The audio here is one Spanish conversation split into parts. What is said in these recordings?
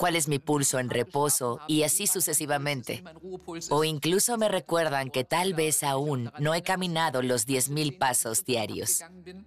cuál es mi pulso en reposo y así sucesivamente. O incluso me recuerdan que tal vez aún no he caminado los 10,000 pasos diarios.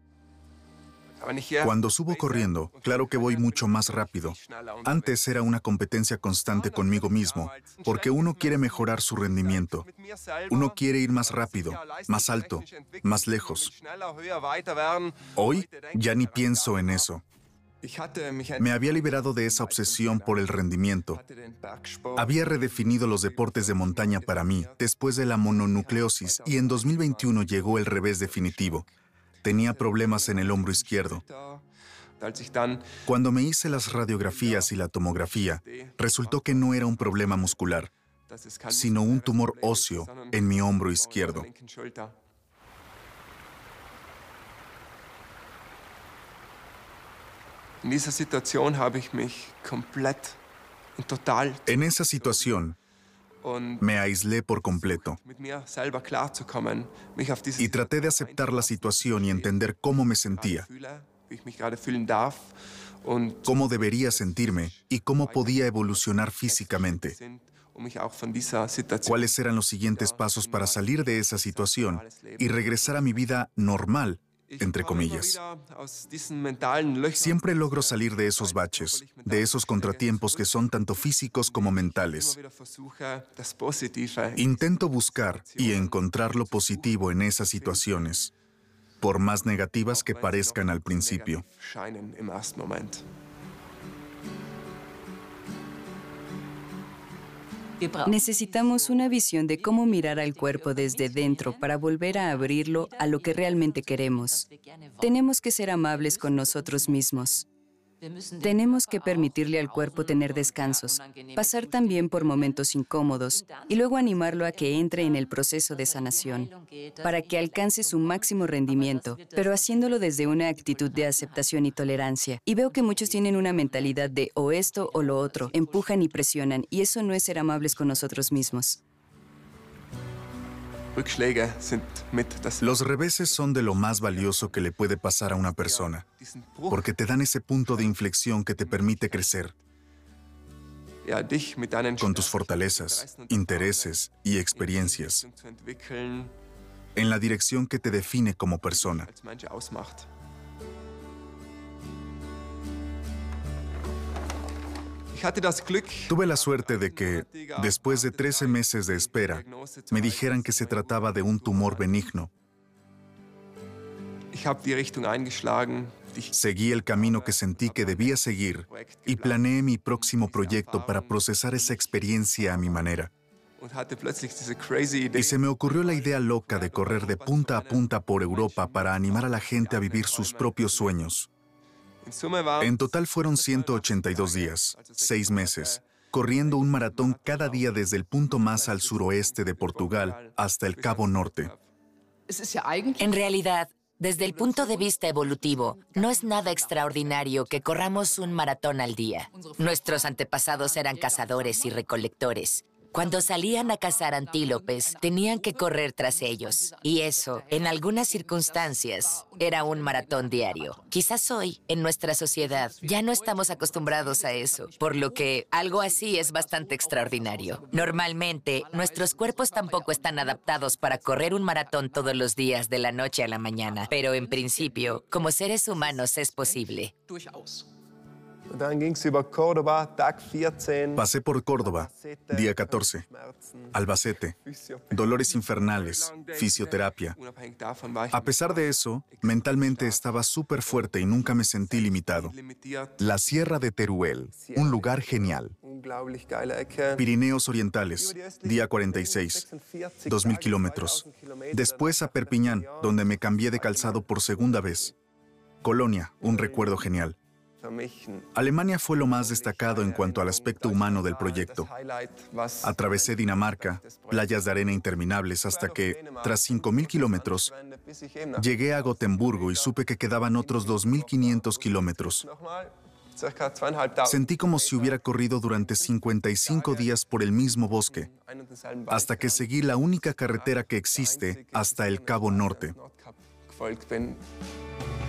Cuando subo corriendo, claro que voy mucho más rápido. Antes era una competencia constante conmigo mismo, porque uno quiere mejorar su rendimiento. Uno quiere ir más rápido, más alto, más lejos. Hoy ya ni pienso en eso. Me había liberado de esa obsesión por el rendimiento. Había redefinido los deportes de montaña para mí después de la mononucleosis y en 2021 llegó el revés definitivo. Tenía problemas en el hombro izquierdo. Cuando me hice las radiografías y la tomografía, resultó que no era un problema muscular, sino un tumor óseo en mi hombro izquierdo. En esa situación, me aislé por completo y traté de aceptar la situación y entender cómo me sentía, cómo debería sentirme y cómo podía evolucionar físicamente. ¿Cuáles eran los siguientes pasos para salir de esa situación y regresar a mi vida normal, entre comillas? Siempre logro salir de esos baches, de esos contratiempos que son tanto físicos como mentales. Intento buscar y encontrar lo positivo en esas situaciones, por más negativas que parezcan al principio. Necesitamos una visión de cómo mirar al cuerpo desde dentro para volver a abrirlo a lo que realmente queremos. Tenemos que ser amables con nosotros mismos. Tenemos que permitirle al cuerpo tener descansos, pasar también por momentos incómodos y luego animarlo a que entre en el proceso de sanación, para que alcance su máximo rendimiento, pero haciéndolo desde una actitud de aceptación y tolerancia. Y veo que muchos tienen una mentalidad de o esto o lo otro, empujan y presionan, y eso no es ser amables con nosotros mismos. Los reveses son de lo más valioso que le puede pasar a una persona, porque te dan ese punto de inflexión que te permite crecer con tus fortalezas, intereses y experiencias en la dirección que te define como persona. Tuve la suerte de que, después de 13 meses de espera, me dijeran que se trataba de un tumor benigno. Seguí el camino que sentí que debía seguir y planeé mi próximo proyecto para procesar esa experiencia a mi manera. Y se me ocurrió la idea loca de correr de punta a punta por Europa para animar a la gente a vivir sus propios sueños. En total fueron 182 días, 6 meses, corriendo un maratón cada día desde el punto más al suroeste de Portugal hasta el Cabo Norte. En realidad, desde el punto de vista evolutivo, no es nada extraordinario que corramos un maratón al día. Nuestros antepasados eran cazadores y recolectores. Cuando salían a cazar antílopes, tenían que correr tras ellos. Y eso, en algunas circunstancias, era un maratón diario. Quizás hoy, en nuestra sociedad, ya no estamos acostumbrados a eso, por lo que algo así es bastante extraordinario. Normalmente, nuestros cuerpos tampoco están adaptados para correr un maratón todos los días de la noche a la mañana. Pero en principio, como seres humanos es posible. Pasé por Córdoba, día 14, Albacete, dolores infernales, fisioterapia. A pesar de eso, mentalmente estaba súper fuerte y nunca me sentí limitado. La Sierra de Teruel, un lugar genial. Pirineos Orientales, día 46, 2,000 kilómetros. Después a Perpiñán, donde me cambié de calzado por segunda vez. Colonia, un recuerdo genial. Alemania fue lo más destacado en cuanto al aspecto humano del proyecto. Atravesé Dinamarca, playas de arena interminables, hasta que, tras 5,000 kilómetros, llegué a Gotemburgo y supe que quedaban otros 2,500 kilómetros. Sentí como si hubiera corrido durante 55 días por el mismo bosque, hasta que seguí la única carretera que existe hasta el Cabo Norte.